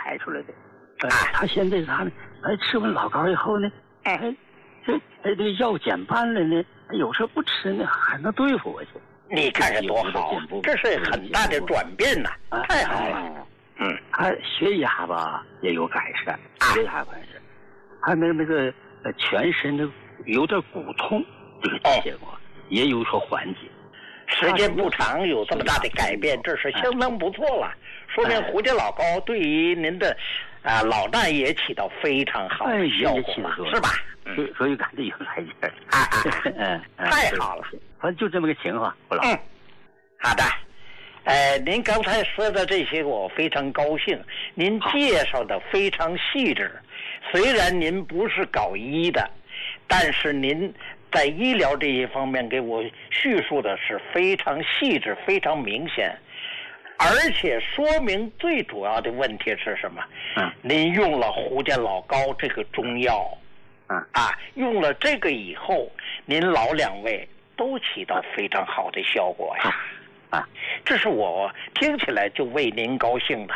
排出来的。他现在啥呢？吃完老膏以后呢，这个药减半了呢，有时候不吃呢，还能对付我去。 你看是多好，这是很大的转变呐，太好了。 他血压吧也有改善，血压改善，还那个全身的有点骨痛，这个结果也有所缓解。 时间不长有这么大的改变，这是相当不错了，说明胡家老膏对于您的老大也起到非常好的效果了，是吧？ 所以赶紧有来劲太好了， 反正就这么个情况，胡老。 好的。您刚才说的这些我非常高兴，您介绍的非常细致。虽然您不是搞医的，但是您在医疗这一方面给我叙述的是非常细致、非常明显，而且说明最主要的问题是什么？您用了胡家老膏这个中药，用了这个以后，您老两位都起到非常好的效果呀。这是我听起来就为您高兴的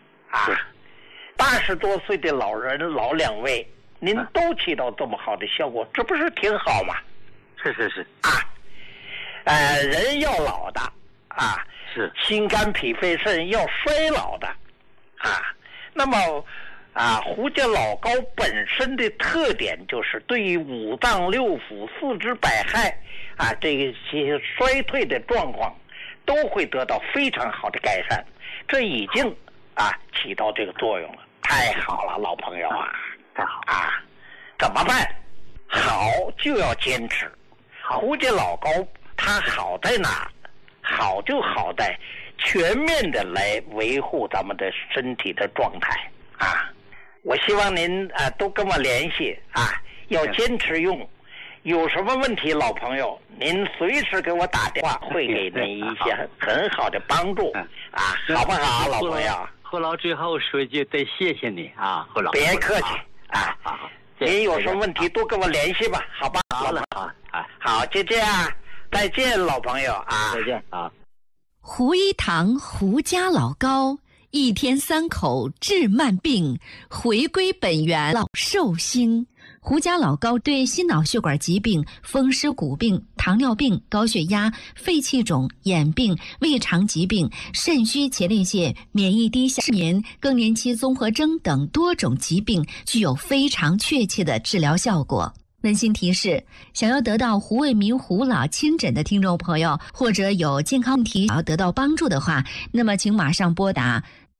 80多岁的老人老两位，您都起到这么好的效果，这不是挺好吗？ 是人要老的是心肝脾肺肾要衰老的那么胡家老膏本身的特点就是对于五脏六腑四肢百骸这些衰退的状况都会得到非常好的改善，这已经起到这个作用了，太好了，老朋友太好怎么办？好就要坚持。胡家老膏它好在哪？好就好在全面的来维护咱们的身体的状态我希望您都跟我联系要坚持用。有什么问题，老朋友，您随时给我打电话，会给您一些很好的帮助好不好，老朋友？ 胡老最后说一句，得谢谢你胡老。 别客气好，您有什么问题多跟我联系吧，好吧？ 好了好，就这样，再见，老朋友再见胡一堂胡家老膏，1天3口治慢病，回归本源老寿星。胡家老膏对心脑血管疾病、风湿骨病、糖尿病、高血压、肺气肿、眼病、胃肠疾病、肾虚前列腺、免疫低下、失眠、更年期综合征等多种疾病具有非常确切的治疗效果。温馨提示：想要得到胡卫民胡老亲诊的听众朋友，或者有健康问题想要得到帮助的话，那么请马上拨打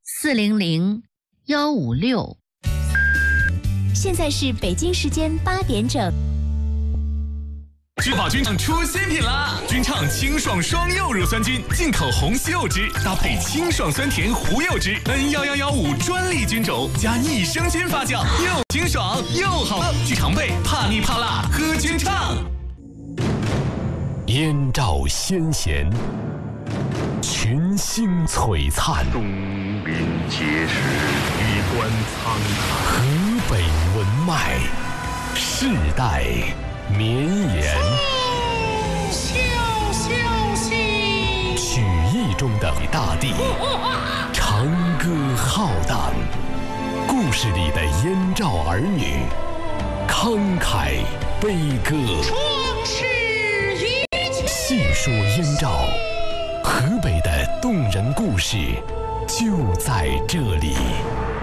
400-156。 现在是北京时间8点整。 知宝君畅出新品啦！君畅清爽双柚乳酸菌，进口红西柚汁，搭配清爽酸甜胡柚汁，N11115专利菌种，加益生菌发酵，又清爽又好喝。据常备，怕腻怕辣，喝君畅。 燕赵先贤，群星璀璨， 东临碣石，衣冠苍苍。 河北文脉，世代绵延。曲艺中的大地，长歌浩荡，故事里的燕赵儿女，慷慨悲歌。细说燕赵，河北的动人故事就在这里。